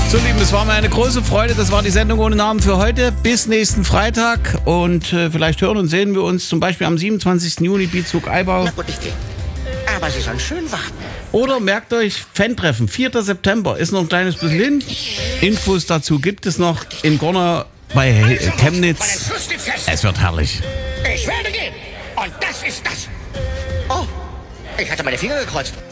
So, Lieben, es war mir eine große Freude. Das war die Sendung ohne Namen für heute. Bis nächsten Freitag. Und vielleicht hören und sehen wir uns zum Beispiel am 27. Juni, Beatzug Eibau. Na gut, ich gehe. Aber Sie sollen schön warten. Oder merkt euch, Fan-Treffen, 4. September, ist noch ein kleines bisschen hin. Infos dazu gibt es noch in Gornau bei Chemnitz. Es wird herrlich. Ich werde gehen. Und das ist das. Oh, ich hatte meine Finger gekreuzt.